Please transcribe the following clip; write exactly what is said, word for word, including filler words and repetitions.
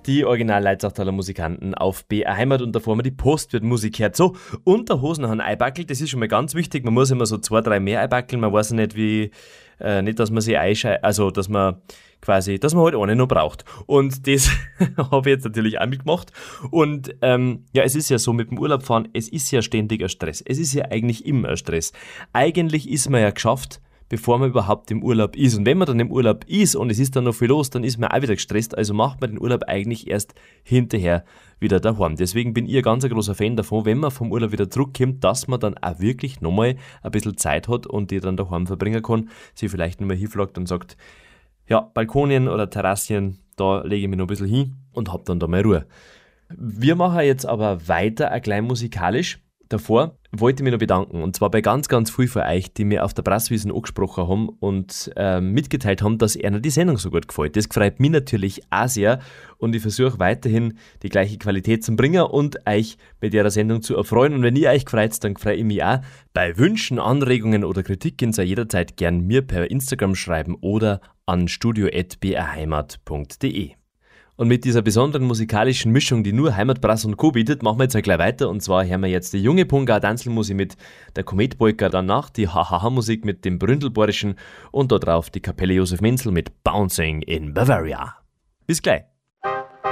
die Original-Leitzachtaler Musikanten auf B R Heimat und davor haben wir die Postwirt-Musik gehört. So, Unterhosen haben Eibackel, das ist schon mal ganz wichtig. Man muss immer so zwei, drei mehr Eibackeln, man weiß ja nicht, wie, äh, nicht, dass man sie einscheidet, also, dass man quasi, dass man halt eine noch braucht. Und das habe ich jetzt natürlich auch mitgemacht. Und ähm, ja, es ist ja so mit dem Urlaub fahren, es ist ja ständig ein Stress. Es ist ja eigentlich immer ein Stress. Eigentlich ist man ja geschafft, bevor man überhaupt im Urlaub ist. Und wenn man dann im Urlaub ist und es ist dann noch viel los, dann ist man auch wieder gestresst. Also macht man den Urlaub eigentlich erst hinterher wieder daheim. Deswegen bin ich ein ganz großer Fan davon, wenn man vom Urlaub wieder zurückkommt, dass man dann auch wirklich nochmal ein bisschen Zeit hat und die dann daheim verbringen kann, sie vielleicht nochmal hinfragt und sagt, ja, Balkonien oder Terrassien, da lege ich mich noch ein bisschen hin und hab dann da mal Ruhe. Wir machen jetzt aber weiter, ein klein musikalisch. Davor wollte ich mich noch bedanken, und zwar bei ganz, ganz vielen von euch, die mir auf der Presswiesen angesprochen haben und äh, mitgeteilt haben, dass ihnen die Sendung so gut gefällt. Das freut mich natürlich auch sehr und ich versuche weiterhin die gleiche Qualität zu bringen und euch mit ihrer Sendung zu erfreuen. Und wenn ihr euch freut, dann freue ich mich auch. Bei Wünschen, Anregungen oder Kritik könnt ihr jederzeit gern mir per Instagram schreiben oder an studio at b r heimat punkt d e. Und mit dieser besonderen musikalischen Mischung, die nur Heimatbrass und Co. bietet, machen wir jetzt gleich weiter. Und zwar hören wir jetzt die junge Punga-Danzelmusik mit der Kometpolka, danach die Ha-Ha-Ha-Musik mit dem Bründelborischen und da drauf die Kapelle Josef Menzel mit Bouncing in Bavaria. Bis gleich.